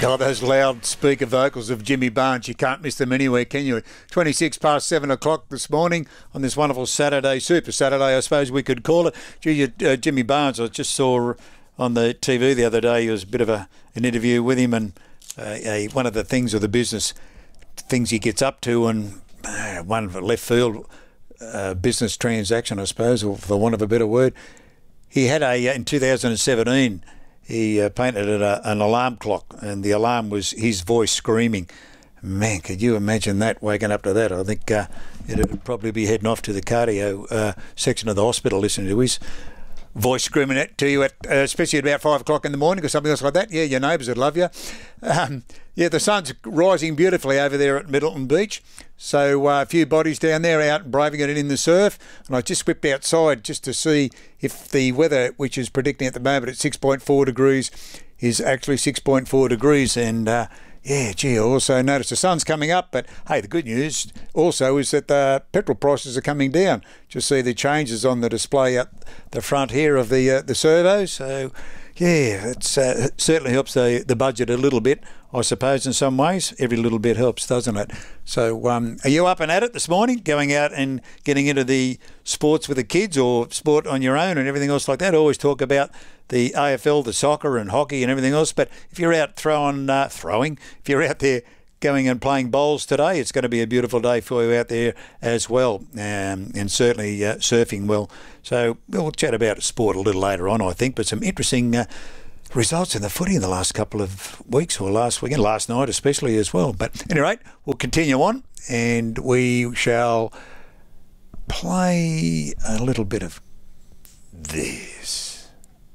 Oh, those loudspeaker vocals of Jimmy Barnes, you can't miss them anywhere, can you? 26 past 7 o'clock this morning on this wonderful Saturday, Super Saturday, I suppose we could call it. Jimmy Barnes, I just saw on the TV the other day, there was a bit of an interview with him, and one of the things of the business, things he gets up to, and one of a left field business transaction, I suppose, or for want of a better word. He had in 2017, he painted an alarm clock, and the alarm was his voice screaming. Man, could you imagine that, waking up to that? I think it'd probably be heading off to the cardio section of the hospital listening to his voice screaming it to you, especially at about 5 o'clock in the morning or something else like that. Yeah, your neighbours would love you. The sun's rising beautifully over there at Middleton Beach. So a few bodies down there out braving it in the surf. And I just whipped outside just to see if the weather, which is predicting at the moment at 6.4 degrees, is actually 6.4 degrees. And I also noticed the sun's coming up. But hey, the good news also is that the petrol prices are coming down. Just see the changes on the display at the front here of the servos. So yeah, it certainly helps the budget a little bit, I suppose, in some ways. Every little bit helps, doesn't it? So are you up and at it this morning, going out and getting into the sports with the kids or sport on your own and everything else like that? I always talk about the AFL, the soccer and hockey and everything else, but if you're out if you're out there going and playing bowls today, it's going to be a beautiful day for you out there as well, and certainly surfing well. So we'll chat about sport a little later on, I think, but some interesting results in the footy in the last couple of weeks, or last weekend, last night especially as well. But at any rate, we'll continue on, and we shall play a little bit of this.